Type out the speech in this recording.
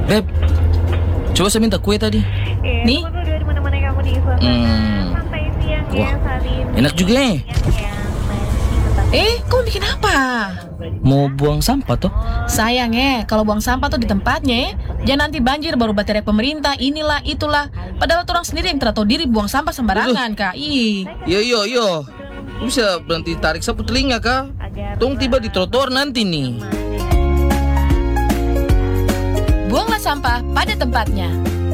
Beb, coba saya minta kue tadi. Nih. Aku tuh udah di mana-mana kamu di suasana santai siang Wah, ya, Salin. enak juga ya. Kamu bikin apa? Mau buang sampah toh? Sayang kalau buang sampah tuh di tempatnya. Jangan nanti banjir baru baterai pemerintah, inilah, itulah. Padahal orang sendiri yang tidak tahu diri buang sampah sembarangan, Kak. Ih. Yo. Bisa berhenti tarik sapu telinga kah? Tong tiba di trotoar nanti nih. Buanglah sampah pada tempatnya.